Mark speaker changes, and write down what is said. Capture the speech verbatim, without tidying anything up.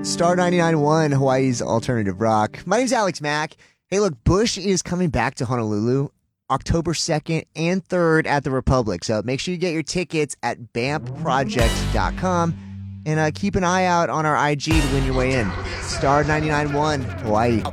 Speaker 1: Star ninety-nine point one, Hawaii's alternative rock. My name's Alex Mack. Hey, look, Bush is coming back to Honolulu October second and third at the Republic. So make sure you get your tickets at bamp project dot com and uh, keep an eye out on our I G to win your way in. Star ninety-nine point one, Hawaii.